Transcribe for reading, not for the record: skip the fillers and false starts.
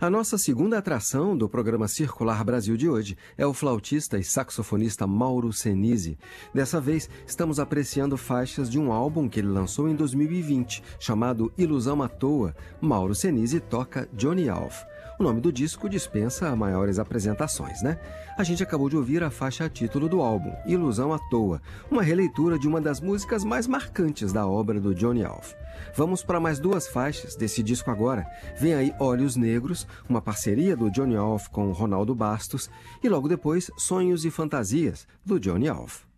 A nossa segunda atração do programa Circular Brasil de hoje é o flautista e saxofonista Mauro Senise. Dessa vez, estamos apreciando faixas de um álbum que ele lançou em 2020, chamado Ilusão à Toa. Mauro Senise toca Johnny Alf. O nome do disco dispensa maiores apresentações, né? A gente acabou de ouvir a faixa título do álbum, Ilusão à Toa, uma releitura de uma das músicas mais marcantes da obra do Johnny Alf. Vamos para mais duas faixas desse disco agora. Vem aí Olhos Negros, uma parceria do Johnny Alf com Ronaldo Bastos, e logo depois Sonhos e Fantasias, do Johnny Alf.